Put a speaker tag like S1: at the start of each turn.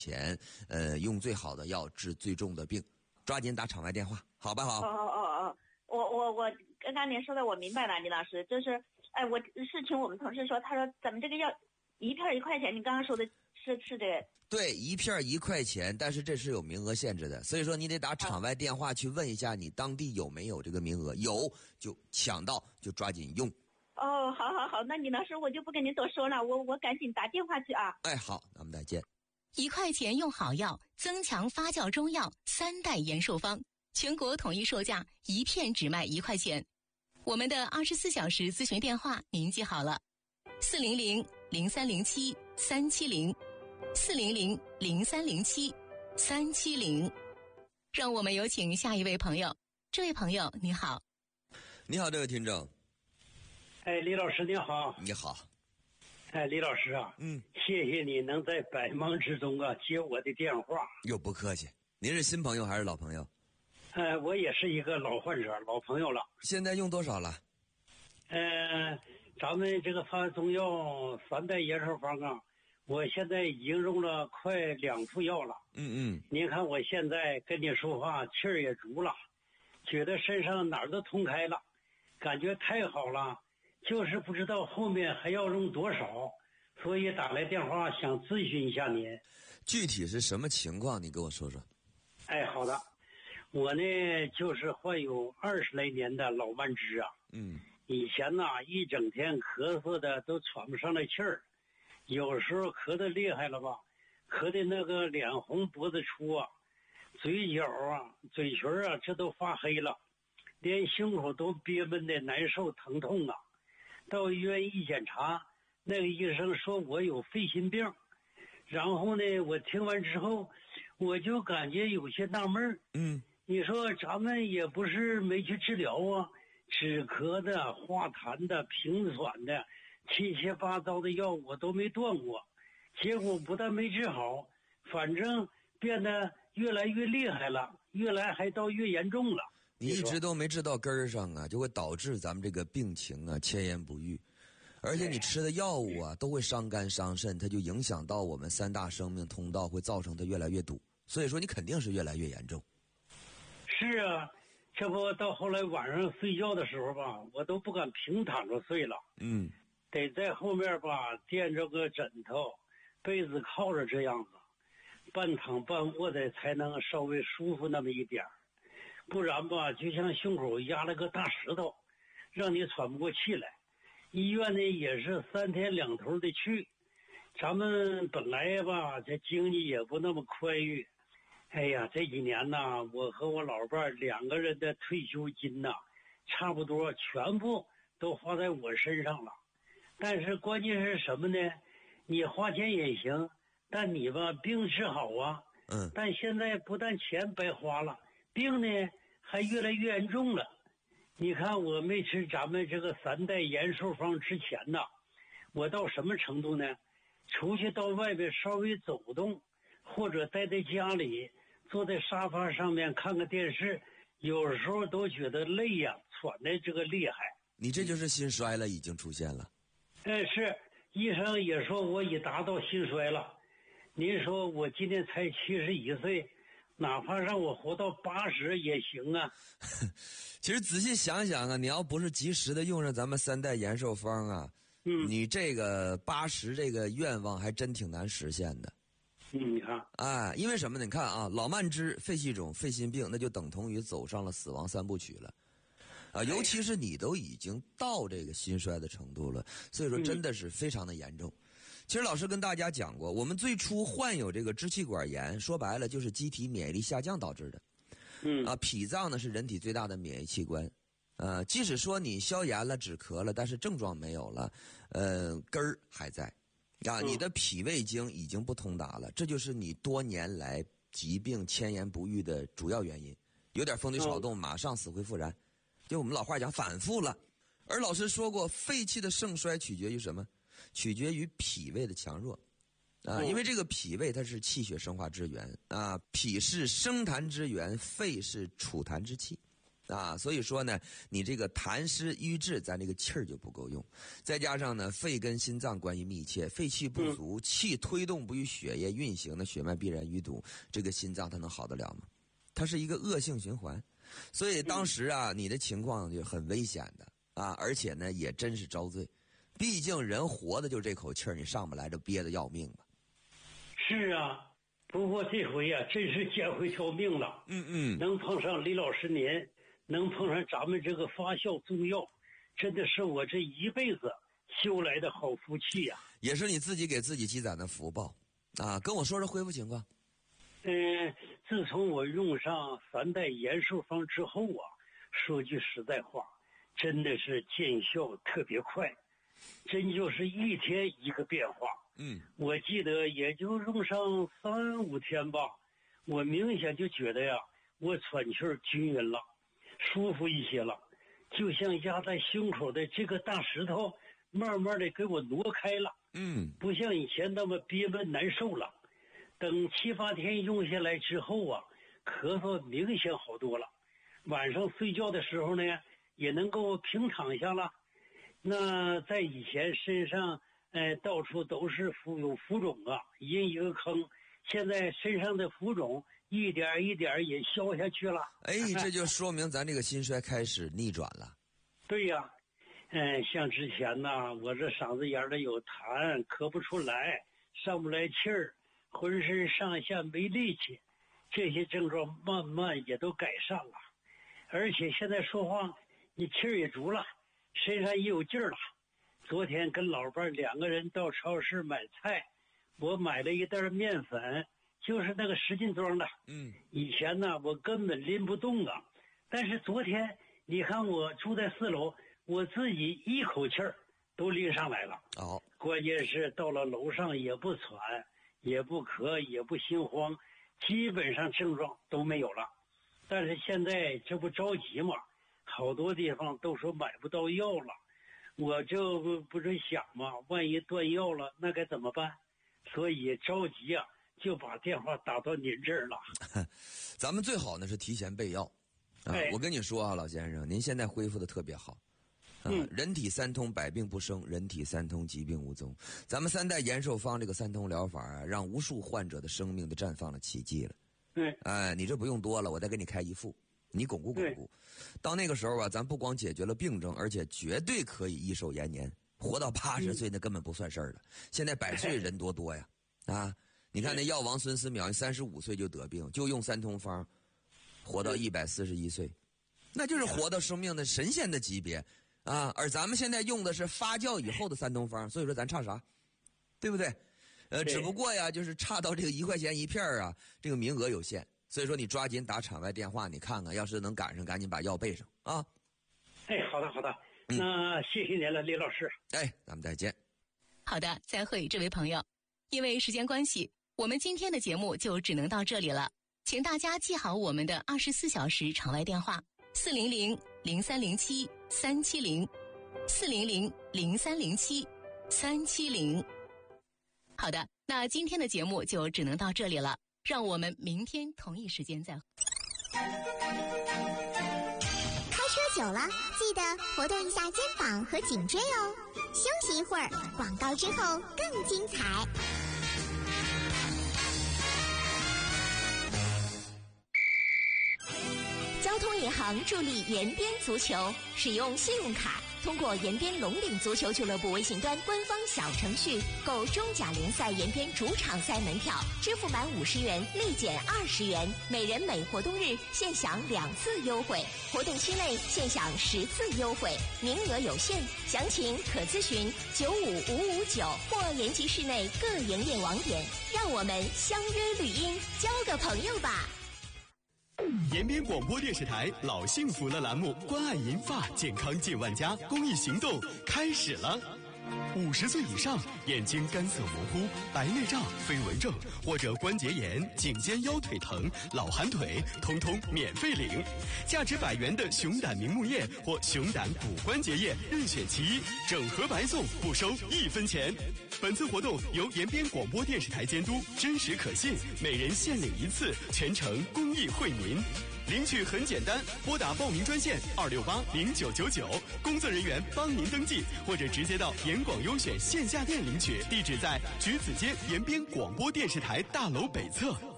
S1: 前，用最好的药治最重的病，抓紧打场外电话，好吧？好。
S2: 我刚刚您说的我明白了，李老师，就是，我是听我们同事说，他说咱们这个药一片1块钱，你刚刚说的是这个？
S1: 对，一片1块钱，但是这是有名额限制的，所以说你得打场外电话去问一下你当地有没有这个名额，有就抢到就抓紧用。
S2: 哦，好，那李老师我就不跟您多说了，我赶紧打电话去啊。
S1: 哎，好，那我们再见。
S3: 1块钱用好药，增强发酵中药3代延寿方，全国统一售价，一片只卖1块钱。我们的24小时咨询电话您记好了，400-0307-370，400-0307-370。让我们有请下一位朋友。这位朋友你好。
S1: 你好，这位听众。
S4: 李老师你好。
S1: 你好。
S4: 李老师啊，谢谢你能在百忙之中接我的电话。
S1: 哟，不客气。您是新朋友还是老朋友？
S4: 我也是一个老患者，老朋友了。
S1: 现在用多少了？
S4: 咱们这个发中药3代延寿方啊，我现在已经用了快2副药了。您看我现在跟你说话气儿也足了，觉得身上哪儿都通开了，感觉太好了。就是不知道后面还要用多少，所以打来电话想咨询一下您。
S1: 具体是什么情况？你跟我说说。
S4: 好的，我呢就是患有20来年的老慢支啊。以前一整天咳嗽的都喘不上来气儿，有时候咳得厉害了吧，咳得那个脸红脖子粗啊，嘴角嘴唇这都发黑了，连胸口都憋闷的难受疼痛啊。到医院一检查，那个医生说我有肺心病，然后呢我听完之后我就感觉有些纳闷。你说咱们也不是没去治疗啊，止咳的、化痰的、平喘的，七七八糟的药我都没断过，结果不但没治好，反正变得越来越厉害了，越来还到越严重了。
S1: 你一直都没治到根儿上啊，就会导致咱们这个病情迁延不愈，而且你吃的药物都会伤肝伤肾，它就影响到我们3大生命通道，会造成它越来越堵，所以说你肯定是越来越严重。
S4: 是啊，这不到后来晚上睡觉的时候吧，我都不敢平躺着睡了。得在后面吧垫着个枕头，被子靠着这样子，半躺半卧的才能稍微舒服那么一点儿。不然吧就像胸口压了个大石头，让你喘不过气来。医院呢也是3天2头的去，咱们本来吧这经济也不那么宽裕。这几年我和我老伴2个人的退休金差不多全部都花在我身上了。但是关键是什么呢？你花钱也行，但你吧病治好啊。但现在不但钱白花了，病呢还越来越严重了。你看我没吃咱们这个3代延寿方之前我到什么程度呢？出去到外边稍微走动，或者待在家里坐在沙发上面看个电视，有时候都觉得累喘的这个厉害。
S1: 你这就是心衰了，已经出现了。
S4: 是，医生也说我已达到心衰了。您说我今年才71岁，哪怕让我活到80也行啊。
S1: 其实仔细想想你要不是及时的用上咱们3代延寿方你这个80这个愿望还真挺难实现的。
S4: 你看，
S1: 因为什么呢？你看老慢支、肺气肿、肺心病，那就等同于走上了死亡3部曲了。尤其是你都已经到这个心衰的程度了，所以说真的是非常的严重。其实老师跟大家讲过，我们最初患有这个支气管炎，说白了就是机体免疫力下降导致的。脾脏呢是人体最大的免疫器官。即使说你消炎了、止咳了，但是症状没有了，根儿还在。你的脾胃经已经不通达了，这就是你多年来疾病迁延不愈的主要原因。有点风吹草动，马上死灰复燃。就我们老话讲反复了。而老师说过，肺气的盛衰取决于什么？取决于脾胃的强弱。因为这个脾胃它是气血生化之源脾是生痰之源，肺是储痰之器。 啊，所以说呢，你这个痰湿瘀滞，咱这个气儿就不够用，再加上呢，肺跟心脏关系密切，肺气不足，气推动不与血液运行，那血脉必然淤堵，这个心脏它能好得了吗？它是一个恶性循环，所以当时啊，你的情况就很危险的啊，而且呢，也真是遭罪，毕竟人活的就这口气儿，你上不来就憋得要命嘛。
S4: 是啊。不过这回呀，真是捡回条命了。能碰上李老师您，能碰上咱们这个发酵中药，真的是我这一辈子修来的好福气呀。
S1: 也是你自己给自己积攒的福报啊！跟我说说恢复情况。
S4: 自从我用上3代延寿方之后啊，说句实在话，真的是见效特别快，真就是一天一个变化。我记得也就用上3、5天吧，我明显就觉得呀，我喘气儿均匀了，舒服一些了，就像压在胸口的这个大石头，慢慢的给我挪开了。不像以前那么憋闷难受了。等7、8天用下来之后啊，咳嗽明显好多了，晚上睡觉的时候呢，也能够平躺下了。那在以前身上到处都是有浮肿啊，阴一个坑。现在身上的浮肿一点一点也消下去了。
S1: 这就说明咱这个心衰开始逆转了。
S4: 对呀，像之前呢，我这嗓子眼里有痰，咳不出来，上不来气儿，浑身上下没力气，这些症状慢慢也都改善了。而且现在说话，你气儿也足了，身上也有劲儿了。昨天跟老伴2个人到超市买菜，我买了一袋面粉，就是那个10斤装的。以前呢我根本拎不动啊，但是昨天你看我住在4楼，我自己一口气儿都拎上来了。关键是到了楼上也不喘，也不咳，也不心慌，基本上症状都没有了。但是现在这不着急嘛，好多地方都说买不到药了。我就不是想嘛，万一断药了，那该怎么办？所以着急啊，就把电话打到您这儿了。
S1: 咱们最好呢是提前备药啊！我跟你说啊，老先生，您现在恢复的特别好。人体3通，百病不生；人体3通，疾病无踪。咱们3代延寿方这个3通疗法啊，让无数患者的生命都绽放了奇迹了。你这不用多了，我再给你开一副。你巩固巩固，到那个时候啊，咱不光解决了病症，而且绝对可以益寿延年，活到80岁那根本不算事儿了。现在100岁人多呀，你看那药王孙思邈35岁就得病，就用3通方，活到141岁，那就是活到生命的神仙的级别啊！而咱们现在用的是发酵以后的3通方，所以说咱差啥，对不对？只不过呀，就是差到这个1块钱1片啊，这个名额有限。所以说你抓紧打场外电话，你看看，要是能赶上，赶紧把药备上啊！
S4: 好的好的，那谢谢您了，李老师。
S1: 咱们再见。
S3: 好的，再会，这位朋友。因为时间关系，我们今天的节目就只能到这里了，请大家记好我们的24小时场外电话：400-0307-370，400-0307-370。好的，那今天的节目就只能到这里了。让我们明天同一时间再会。
S5: 开车久了，记得活动一下肩膀和颈椎哦。休息一会儿，广告之后更精彩。交通银行助力延边足球，使用信用卡通过延边龙岭足球俱乐部微信端官方小程序购中甲联赛延边主场赛门票，支付满50元立减20元，每人每活动日限享2次优惠，活动期内限享10次优惠，名额有限，详情可咨询95559或延吉市内各营业网点。让我们相约绿荫，交个朋友吧。
S6: 延边广播电视台老幸福了栏目，关爱银发健康近万家公益行动开始了。 50岁以上，眼睛干涩模糊、白内障、飞蚊症或者关节炎、颈肩腰腿疼、老寒腿，通通免费领。价值100元的熊胆明目液或熊胆骨关节液，任选其一，整盒白送，不收1分钱。本次活动由延边广播电视台监督，真实可信，每人限领1次，全程公益惠民。领取很简单，拨打报名专线2680999，工作人员帮您登记，或者直接到延广优选线下店领取，地址在橘子街延边广播电视台大楼北侧。